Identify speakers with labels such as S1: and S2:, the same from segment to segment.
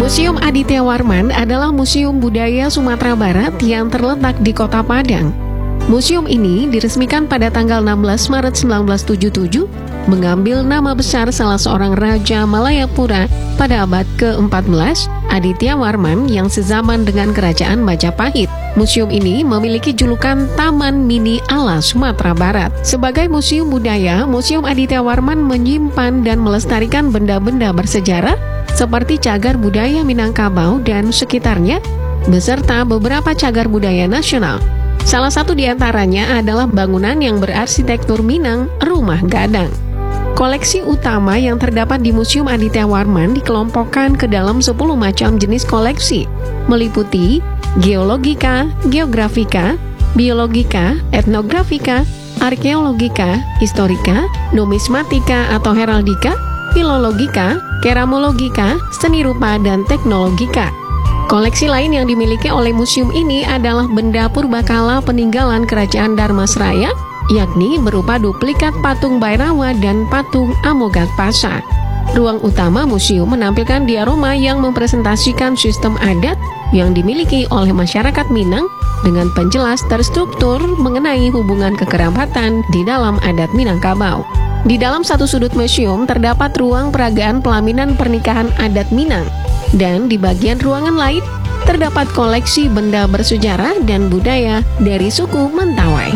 S1: Museum Aditya Warman adalah museum budaya Sumatera Barat yang terletak di Kota Padang. Museum ini diresmikan pada tanggal 16 Maret 1977, mengambil nama besar salah seorang Raja Malayapura pada abad ke-14, Aditya Warman yang sezaman dengan Kerajaan Majapahit. Museum ini memiliki julukan Taman Mini ala Sumatera Barat. Sebagai museum budaya, Museum Aditya Warman menyimpan dan melestarikan benda-benda bersejarah seperti cagar budaya Minangkabau dan sekitarnya, beserta beberapa cagar budaya nasional. Salah satu di antaranya adalah bangunan yang berarsitektur Minang, Rumah Gadang. Koleksi utama yang terdapat di Museum Aditya Warman dikelompokkan ke dalam 10 macam jenis koleksi, meliputi geologika, geografika, biologika, etnografika, arkeologika, historika, numismatika atau heraldika, filologika, keramologika, seni rupa, dan teknologika. Koleksi lain yang dimiliki oleh museum ini adalah benda purbakala peninggalan Kerajaan Dharmasraya, yakni berupa duplikat patung Bhairawa dan patung Amoghapasa. Ruang utama museum menampilkan diorama yang mempresentasikan sistem adat yang dimiliki oleh masyarakat Minang dengan penjelas terstruktur mengenai hubungan kekerabatan di dalam adat Minangkabau. Di dalam satu sudut museum terdapat ruang peragaan pelaminan pernikahan adat Minang, dan di bagian ruangan lain terdapat koleksi benda bersejarah dan budaya dari suku Mentawai.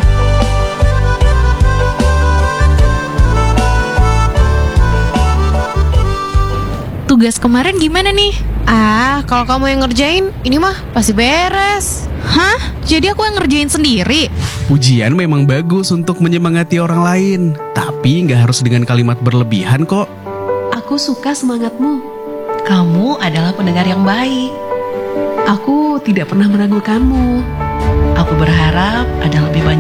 S2: Tugas kemarin gimana nih?
S3: Kalau kamu yang ngerjain, ini mah pasti beres.
S2: Hah? Jadi aku yang ngerjain sendiri?
S4: Ujian memang bagus untuk menyemangati orang lain, tapi nggak harus dengan kalimat berlebihan kok.
S1: Aku suka semangatmu.
S3: Kamu adalah pendengar yang baik.
S1: Aku tidak pernah meragukanmu.
S3: Aku berharap ada lebih banyak